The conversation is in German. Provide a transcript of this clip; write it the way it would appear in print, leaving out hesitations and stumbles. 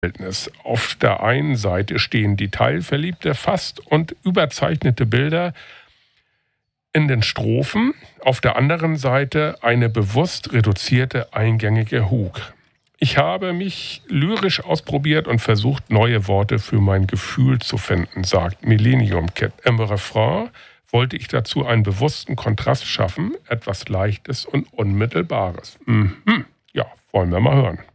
Verhältnis. Auf der einen Seite stehen detailverliebte, fast und überzeichnete Bilder in den Strophen, auf der anderen Seite eine bewusst reduzierte, eingängige Hug. Ich habe mich lyrisch ausprobiert und versucht, neue Worte für mein Gefühl zu finden, sagt Millennium Kid. Im Refrain wollte ich dazu einen bewussten Kontrast schaffen, etwas Leichtes und Unmittelbares. Ja, wollen wir mal hören.